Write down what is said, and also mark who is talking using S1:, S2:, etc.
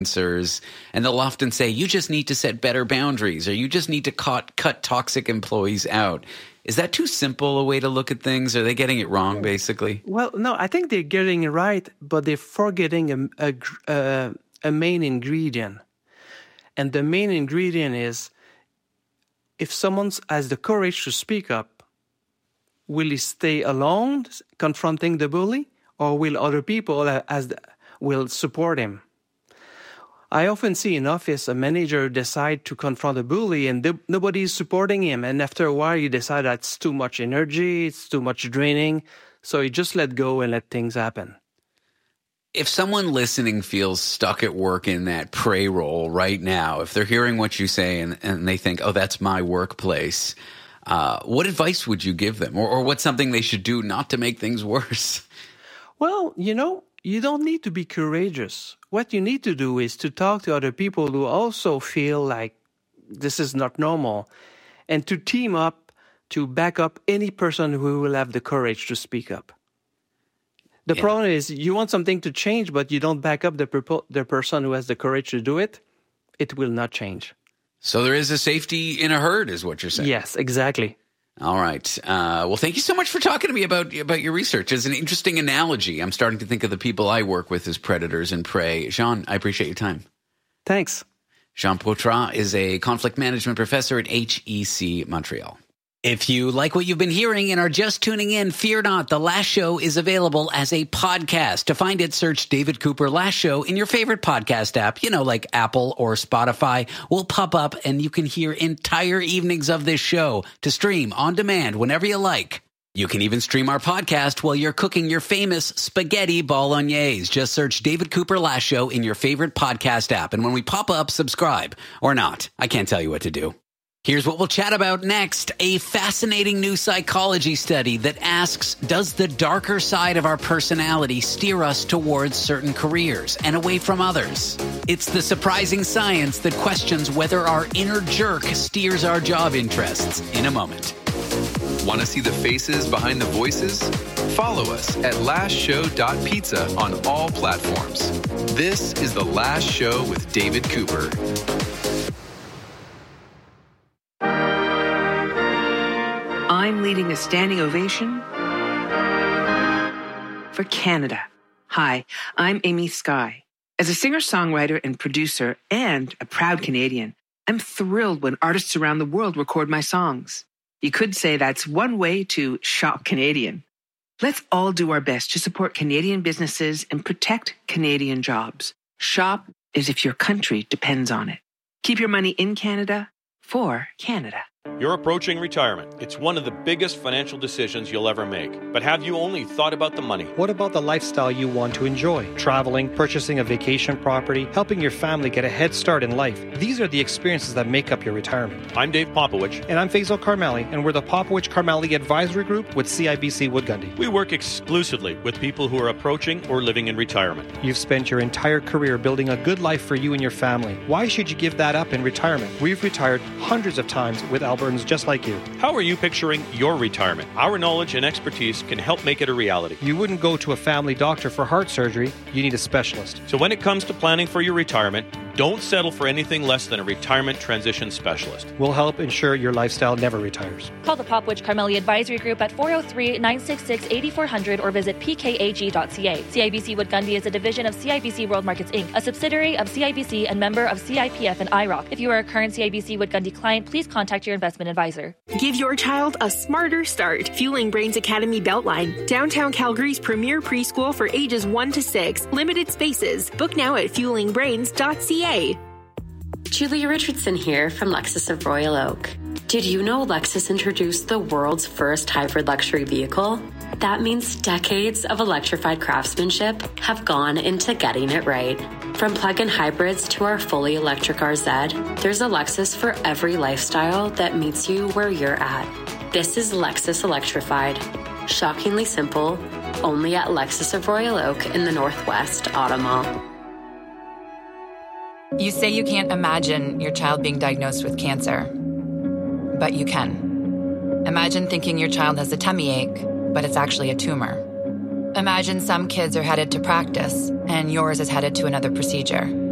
S1: influencers, and they'll often say, you just need to set better boundaries, or you just need to cut toxic employees out. Is that too simple a way to look at things? Are they getting it wrong, basically?
S2: Well, no, I think they're getting it right, but they're forgetting a main ingredient. And the main ingredient is, if someone has the courage to speak up, will he stay alone confronting the bully, or will other people will support him? I often see in office a manager decide to confront a bully and nobody is supporting him. And after a while, you decide that's too much energy, it's too much draining. So you just let go and let things happen.
S1: If someone listening feels stuck at work in that prey role right now, if they're hearing what you say and they think, oh, that's my workplace, what advice would you give them? Or what's something they should do not to make things worse?
S2: Well, you don't need to be courageous. What you need to do is to talk to other people who also feel like this is not normal, and to team up to back up any person who will have the courage to speak up. The problem is you want something to change, but you don't back up the person who has the courage to do it. It will not change.
S1: So there is a safety in a herd, is what you're saying.
S2: Yes, exactly.
S1: All right. Well, thank you so much for talking to me about your research. It's an interesting analogy. I'm starting to think of the people I work with as predators and prey. Jean, I appreciate your time.
S2: Thanks.
S1: Jean Poitras is a conflict management professor at HEC Montreal. If you like what you've been hearing and are just tuning in, fear not. The Last Show is available as a podcast. To find it, search David Cooper Last Show in your favorite podcast app, like Apple or Spotify. Will pop up and you can hear entire evenings of this show to stream on demand whenever you like. You can even stream our podcast while you're cooking your famous spaghetti bolognese. Just search David Cooper Last Show in your favorite podcast app. And when we pop up, subscribe. Or not. I can't tell you what to do. Here's what we'll chat about next. A fascinating new psychology study that asks, does the darker side of our personality steer us towards certain careers and away from others? It's the surprising science that questions whether our inner jerk steers our job interests. In a moment.
S3: Want to see the faces behind the voices? Follow us at lastshow.pizza on all platforms. This is The Last Show with David Cooper.
S4: I'm leading a standing ovation for Canada. Hi, I'm Amy Skye. As a singer-songwriter and producer and a proud Canadian, I'm thrilled when artists around the world record my songs. You could say that's one way to shop Canadian. Let's all do our best to support Canadian businesses and protect Canadian jobs. Shop as if your country depends on it. Keep your money in Canada for Canada.
S5: You're approaching retirement. It's one of the biggest financial decisions you'll ever make. But have you only thought about the money?
S6: What about the lifestyle you want to enjoy? Traveling, purchasing a vacation property, helping your family get a head start in life. These are the experiences that make up your retirement.
S5: I'm Dave Popowich.
S6: And I'm Faisal Karmali, and we're the Popowich Karmali Advisory Group with CIBC Wood Gundy.
S5: We work exclusively with people who are approaching or living in retirement.
S6: You've spent your entire career building a good life for you and your family. Why should you give that up in retirement? We've retired hundreds of times with Albertans just like you.
S5: How are you picturing your retirement? Our knowledge and expertise can help make it a reality.
S6: You wouldn't go to a family doctor for heart surgery. You need a specialist.
S5: So when it comes to planning for your retirement, don't settle for anything less than a retirement transition specialist.
S6: We'll help ensure your lifestyle never retires.
S7: Call the Popowich Karmali Advisory Group at 403-966-8400 or visit pkag.ca. CIBC Wood Gundy is a division of CIBC World Markets Inc., a subsidiary of CIBC and member of CIPF and IROC. If you are a current CIBC Wood Gundy client, please contact your investment advisor.
S8: Give your child a smarter start. Fueling Brains Academy Beltline, downtown Calgary's premier preschool for ages 1 to 6. Limited spaces. Book now at fuelingbrains.ca.
S9: Julia Richardson here from Lexus of Royal Oak. Did you know Lexus introduced the world's first hybrid luxury vehicle? That means decades of electrified craftsmanship have gone into getting it right. From plug-in hybrids to our fully electric RZ, there's a Lexus for every lifestyle that meets you where you're at. This is Lexus Electrified. Shockingly simple, only at Lexus of Royal Oak in the Northwest Auto Mall.
S10: You say you can't imagine your child being diagnosed with cancer, but you can. Imagine thinking your child has a tummy ache, but it's actually a tumor. Imagine some kids are headed to practice, and yours is headed to another procedure.